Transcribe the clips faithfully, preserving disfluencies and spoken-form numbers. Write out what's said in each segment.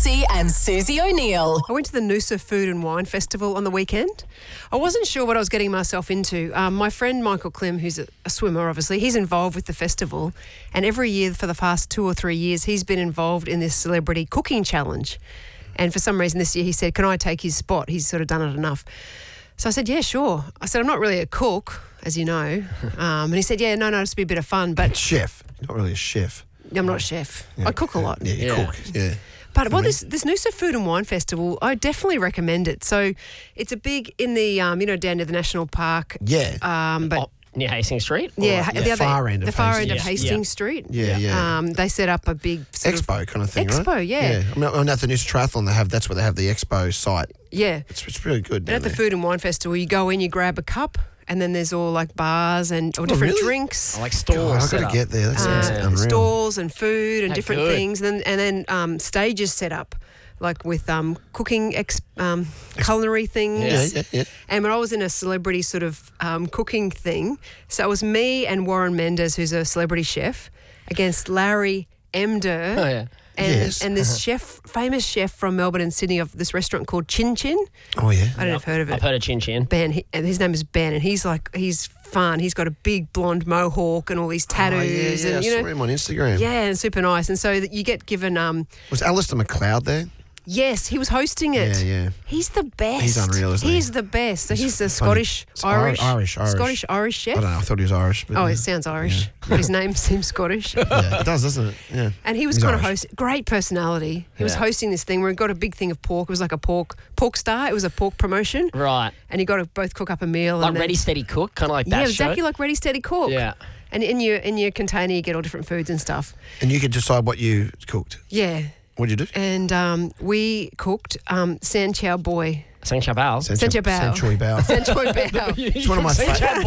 Massey and Susie O'Neill. I went to the Noosa Food and Wine Festival on the weekend. I wasn't sure what I was getting myself into. Um, my friend Michael Klim, who's a, a swimmer, obviously, he's involved with the festival. And every year for the past two or three years, he's been involved in this celebrity cooking challenge. And for some reason this year he said, can I take his spot? He's sort of done it enough. So I said, yeah, sure. I said, I'm not really a cook, as you know. Um, and he said, yeah, no, no, it's be a bit of fun. But Chef, not really a chef. I'm not a chef. Yeah. I cook a lot. Yeah, you Yeah. cook, yeah. But well, this this Noosa Food and Wine Festival, I definitely recommend it. So it's a big in the um, you know, down near the national park. Yeah. Um, but Oh, near Hastings Street? yeah, right, the yeah, other far end of the far end of Hastings. Hastings Yeah. Street. Yeah, yeah. Um, they set up a big sort of- Expo kind of thing, right? Expo, yeah. I mean, on at the Noosa Triathlon, they have, that's where they have the Expo site. yeah. It's, it's really good And down at the there. Food and Wine Festival, you go in, you grab a cup, and then there's all like bars and or different really? drinks. I like God, stores. I've set got up. to get there. That sounds uh, unreal. stalls and food and How different good. things, and then and then um, stages set up, like with um, cooking, ex- um, culinary things. Yeah, yeah, yeah. And when I was in a celebrity sort of um, cooking thing, so it was me and Warren Mendes, who's a celebrity chef, against Larry Emder. Oh, yeah. And, Yes. and this chef, famous chef from Melbourne and Sydney of this restaurant called Chin Chin. Oh, yeah. I don't know if you've heard of it. I've heard of Chin Chin. Ben, he, and his name is Ben, and he's like, he's fun. He's got a big blonde mohawk and all these tattoos, Oh, yeah, yeah. and you I know, saw him on Instagram. yeah, and super nice. And so that you get given, um, Was Alistair McLeod there? yes, he was hosting it. Yeah, yeah. He's the best. He's unreal, isn't he? He's the best. So he's, the funny. Scottish, It's Ir- Irish, Irish, Irish. Scottish Irish chef. I don't know. I thought he was Irish. But Oh, yeah. it sounds Irish. His name seems Scottish. Yeah, it does, doesn't it? Yeah. And he was He's kind of Irish. host, great personality. He was Yeah. hosting this thing where he got a big thing of pork. It was like a pork pork star. It was a pork promotion, Right. and he got to both cook up a meal. Like and then- Ready, Steady, Cook, kind of like that yeah, show. exactly like Ready Steady Cook. Yeah. And in your in your container, you get all different foods and stuff. And you could decide what you cooked. Yeah. What'd you do? And um, we cooked um, San Chow Boy. Sang Chabal. Sancho Bao. Century Bao. San Choy Bao. It's one of my Sang favourite.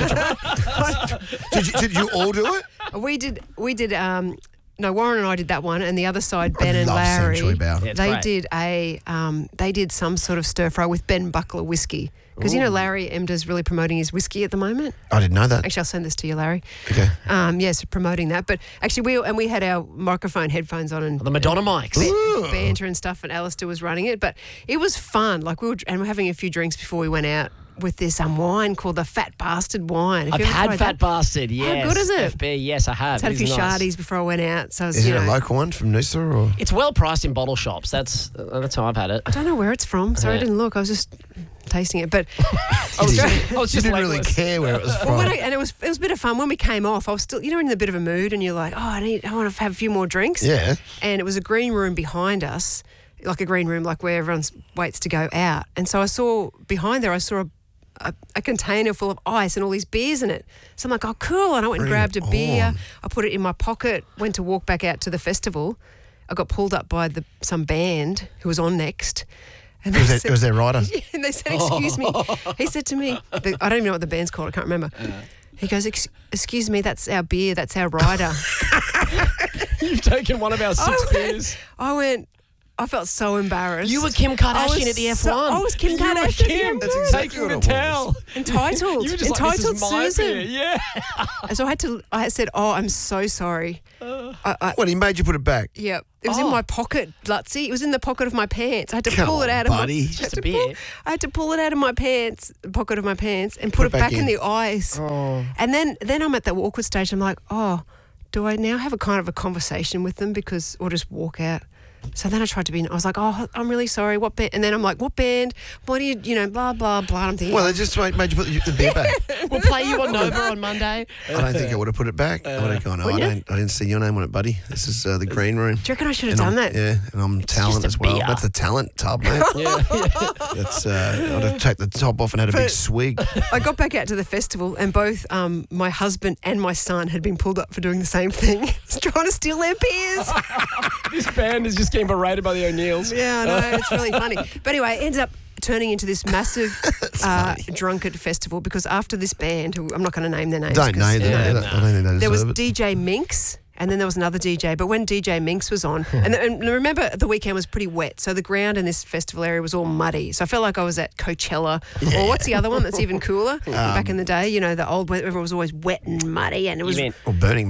Boy. Did you, did you all do it? we did. We did. Um, no, Warren and I did that one, and the other side, Ben I and love Larry. Century Bao. Yeah, it's they great. did a. Um, they did some sort of stir fry with Ben Buckler whiskey, because you know Larry Emder's really promoting his whiskey at the moment. I didn't know that. Actually, I'll send this to you, Larry. Okay. Um, yes, promoting that. But actually, we and we had our microphone headphones on and The Madonna mics. ba- banter and stuff, and Alistair was running it. But it was fun. Like we were, and we're having a few drinks before we went out with this um wine called the Fat Bastard wine. Have I've you ever had tried Fat that? Bastard, yes. good is it? F B, yes, I have. I had a It few is nice. shardies before I went out. So I was, Is you it know, a local one from Noosa or? It's well priced in bottle shops. That's uh, that's how I've had it. I don't know where it's from. Sorry, I Yeah. didn't look. I was just tasting it. But I was You just, didn't- I was you just didn't really legless. care where it was Well, from. when I, and it was it was a bit of fun when we came off. I was still, you know, in a bit of a mood, and you're like, oh, I need, I want to have a few more drinks. Yeah. And it was a green room behind us, like a green room, like where everyone waits to go out. And so I saw behind there, I saw a, a, a container full of ice and all these beers in it. So I'm like, oh, cool. And I went and Bring grabbed it a beer. on. I put it in my pocket. Went to walk back out to the festival. I got pulled up by the some band who was on next. And they Was it, said- was there rider? and they said, excuse me. He said to me, the, I don't even know what the band's called. I can't remember. He goes, "Ex- excuse me, that's our beer. That's our rider. You've taken one of our I six went, beers. I went, I felt so embarrassed. You were Kim I Kardashian was at the F so- one. I was Kim You were Kardashian. Kim. That's exactly taking what the it was. towel. Entitled. You were just Entitled like, this is my Susan. beer. Yeah. And so I had to, I said, oh, I'm so sorry. I, I, What, he made you put it back? yeah, it was Oh. in my pocket, Lutzy. It was in the pocket of my pants. I had to Come pull it on, out buddy. of my, Just I had a to beer. pull- I had to pull it out of my pants, pocket of my pants, and put, it back, in. in. the ice. Oh. And then, then I'm at the awkward stage. I'm like, oh, do I now have a kind of a conversation with them because, or just walk out? So then I tried to be, I was like, oh, I'm really sorry. What band? And then I'm like, what band? What do you, you know, blah, blah, blah. I'm thinking, Well, they just made made you put the beer back. We'll play you on Nova on Monday. I don't think I would have put it back. I would have gone, oh, I, Wouldn't you? don't, I didn't see your name on it, buddy. This is uh, the green room. do you reckon I should have And done I'm- that? Yeah, and I'm talent just a as well. beer. That's the talent tub, mate. Yeah. That's uh, I'd have taken the top off and had a big But- swig. I got back out to the festival and both um, my husband and my son had been pulled up for doing the same thing, trying to steal their beers. This band is just getting berated by the O'Neills. Yeah, I know, it's really funny. But anyway, it ended up turning into this massive uh, drunkard festival because after this band, who I'm not going to name their names. Don't 'cause, know you that. no. I don't think they There was deserve it. D J Minx. And then there was another D J. But when D J Minx was on, and, and remember the weekend was pretty wet, so the ground in this festival area was all muddy. So I felt like I was at Coachella. Or what's the other one that's even cooler? Back in the day, you know, the old where it was always wet and muddy, and it was You mean Or Burning Man.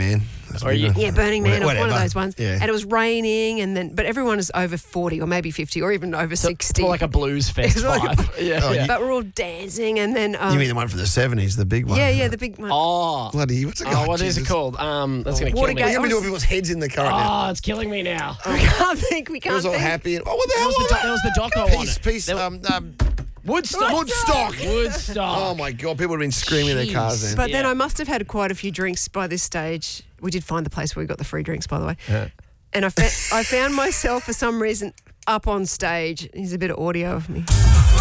That's a Or big you- one. Yeah, Burning Man, or one of Whatever. those ones. Yeah. And it was raining, and then but everyone is over forty or maybe fifty or even over It's sixty. more like a blues fest It's like a- vibe. yeah, Oh, yeah. you- but we're all dancing, and then um, You mean the one from the seventies, the big one? yeah, yeah, the big one. Oh, Bloody, what's it oh, called? what is it Jesus. called? Um, that's gonna kill me. Watergate. We're going to be doing people's heads in the car now. Oh, it's killing me now. We can't think. We It can't was all think. happy. And, oh, what the There hell was the, was do- that? there was the doco on Peace, it. peace. There- Um, um, Woodstock. Woodstock. Woodstock. Oh, my God. People would have been screaming in their cars then. But then Yeah. I must have had quite a few drinks by this stage. We did find the place where we got the free drinks, by the way. And I, fa- I found myself, for some reason, up on stage. Here's a bit of audio of me.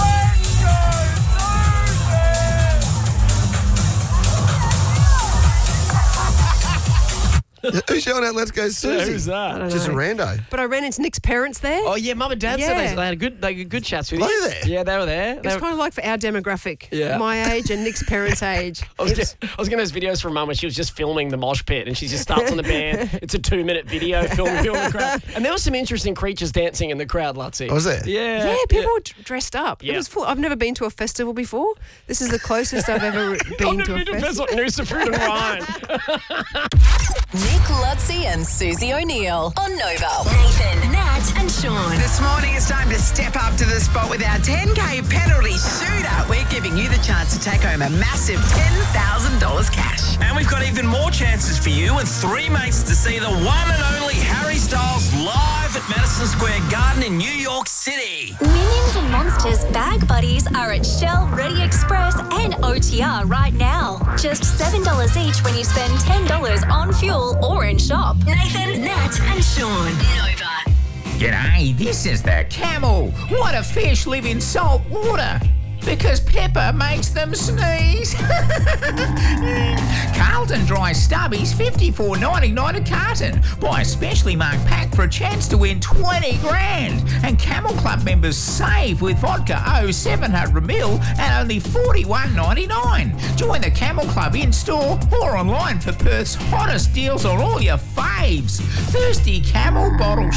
Who's shouting out, let's go, Susie? Who's that? don't Just a know. rando. But I ran into Nick's parents there. Oh yeah, Mum and Dad said Yeah. they, they had a good, they had good chats with Were you. they there? Yeah, they were there. They It's were- kind of like for our demographic, Yeah. my age and Nick's parents' age. I was, It was- get, I was getting those videos from Mum where she was just filming the mosh pit and she just starts on the band. It's a two minute video filming, filming the crowd. And there were some interesting creatures dancing in the crowd, Lutzy. Oh, was there? Yeah. yeah, people were d- dressed up. Yeah. It was full. I've never been to a festival before. This is the closest I've ever I've been never to a been to a festival. festival. Noosa Fruit and Wine. Nick Lutzy and Susie O'Neill on Nova. Nathan, Nat, and Sean. This morning it's time to step up to the spot with our ten K penalty shootout. We're giving you the chance to take home a massive ten thousand dollars cash. And we've got even more chances for you with three mates to see the one and only Harry Styles live at Madison Square Garden in New York City. Minions and Monsters Bag Buddies are at Shell, Ready Express, and O T R right now. Just seven dollars each when you spend ten dollars on fuel or in shop. Nathan, Nat, and Sean. Nova. G'day, this is the camel. What a fish live in salt water. Because pepper makes them sneeze. Carlton Dry Stubbies, fifty-four ninety-nine a carton. Buy a specially marked pack for a chance to win twenty grand. And Camel Club members save with vodka oh seven hundred mil at only forty-one ninety-nine. Join the Camel Club in store or online for Perth's hottest deals on all your faves. Thirsty Camel bottle